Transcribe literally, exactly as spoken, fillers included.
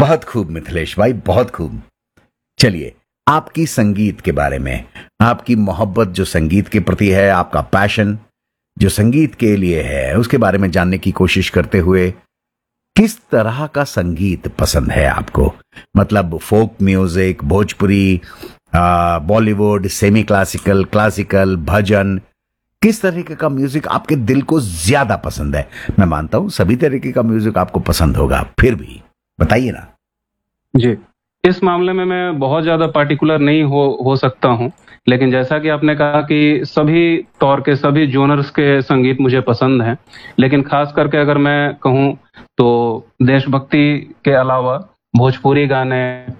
बहुत खूब मिथिलेश भाई, बहुत खूब। चलिए, आपकी संगीत के बारे में, आपकी मोहब्बत जो संगीत के प्रति है, आपका पैशन जो संगीत के लिए है, उसके बारे में जानने की कोशिश करते हुए, किस तरह का संगीत पसंद है आपको? मतलब फोक म्यूजिक, भोजपुरी, आ, बॉलीवुड, सेमी क्लासिकल, क्लासिकल, भजन, किस तरीके का म्यूजिक आपके दिल को ज्यादा पसंद है? मैं मानता हूं सभी तरीके का म्यूजिक आपको पसंद होगा, फिर भी बताइए ना। जी, इस मामले में मैं बहुत ज़्यादा पार्टिकुलर नहीं हो हो सकता हूँ, लेकिन जैसा कि आपने कहा कि सभी तौर के, सभी जॉनर्स के संगीत मुझे पसंद हैं। लेकिन ख़ास करके अगर मैं कहूँ तो देशभक्ति के अलावा भोजपुरी गाने